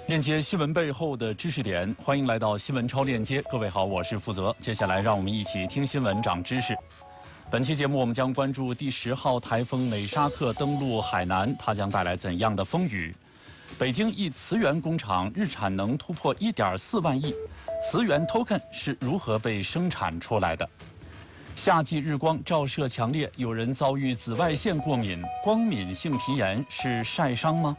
链接新闻背后的知识点，欢迎来到新闻超链接。各位好，我是负责。接下来让我们一起听新闻长知识。本期节目我们将关注第10号台风美沙克登陆海南，它将带来怎样的风雨？北京一磁源工厂日产能突破1.4万亿，磁源 token 是如何被生产出来的？夏季日光照射强烈，有人遭遇紫外线过敏，光敏性皮炎是晒伤吗？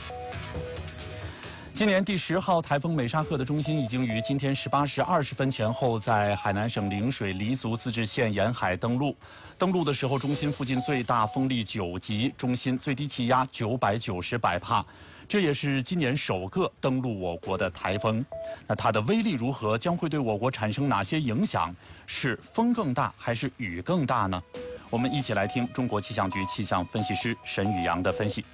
今年第10号台风美沙克的中心已经于今天18时20分前后在海南省陵水黎族自治县沿海登陆。登陆的时候，中心附近最大风力9级，中心最低气压990百帕，这也是今年首个登陆我国的台风。那它的威力如何？将会对我国产生哪些影响？是风更大还是雨更大呢？我们一起来听中国气象局气象分析师沈宇阳的分析。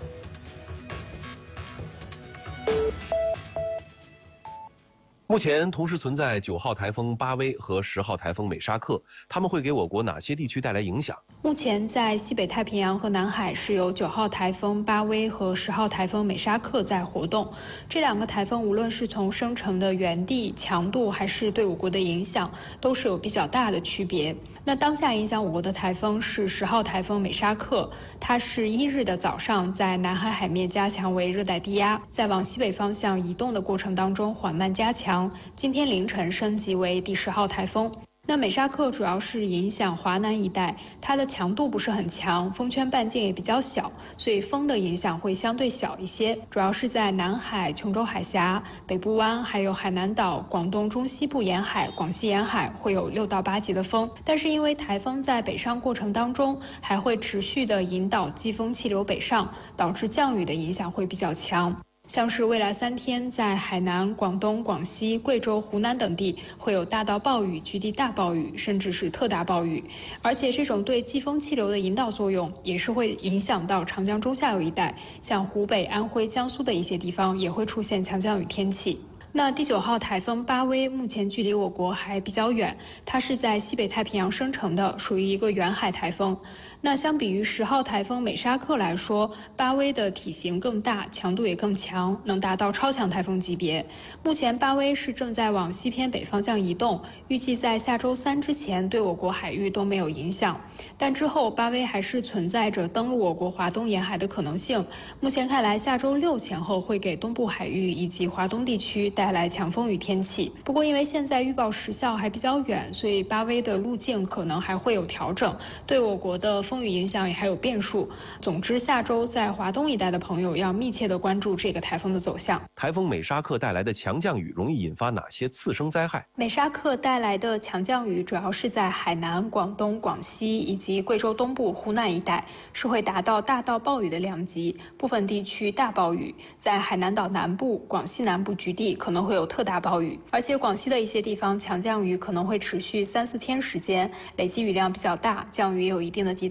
目前同时存在9号台风巴威和10号台风美沙克，它们会给我国哪些地区带来影响？ 目前在西北太平洋和南海是有9号台风巴威和10号台风美沙克在活动。这两个台风无论是从生成的原地、强度，还是对我国的影响，都是有比较大的区别。那当下影响我国的台风是10号台风美沙克，它是1日的早上在南海海面加强为热带低压，在往西北方向移动的过程当中缓慢加强，今天凌晨升级为第10号台风。那美沙克主要是影响华南一带，它的强度不是很强，风圈半径也比较小，所以风的影响会相对小一些，主要是在南海、琼州海峡、北部湾，还有海南岛、广东中西部沿海、广西沿海会有6到8级的风。但是因为台风在北上过程当中还会持续的引导季风气流北上，导致降雨的影响会比较强。像是未来3天，在海南、广东、广西、贵州、湖南等地会有大到暴雨、局地大暴雨，甚至是特大暴雨。而且这种对季风气流的引导作用，也是会影响到长江中下游一带，像湖北、安徽、江苏的一些地方也会出现强降雨天气。那第9号台风巴威目前距离我国还比较远，它是在西北太平洋生成的，属于一个远海台风。那相比于10号台风美沙克来说，巴威的体型更大，强度也更强，能达到超强台风级别。目前巴威是正在往西偏北方向移动，预计在下周3之前对我国海域都没有影响。但之后巴威还是存在着登陆我国华东沿海的可能性。目前看来，下周6前后会给东部海域以及华东地区带来强风雨天气。不过因为现在预报时效还比较远，所以巴威的路径可能还会有调整，对我国的风雨影响也还有变数。总之，下周在华东一带的朋友要密切的关注这个台风的走向。 台风美沙克带来的强降雨容易引发哪些次生灾害？ 美沙克带来的强降雨主要是在海南、广东、广西以及贵州东部、湖南一带，是会达到大到暴雨的量级，部分地区大暴雨。在海南岛南部、广西南部局地可能会有特大暴雨，而且广西的一些地方强降雨可能会持续3、4天时间，累积雨量比较大，降雨也有一定的极端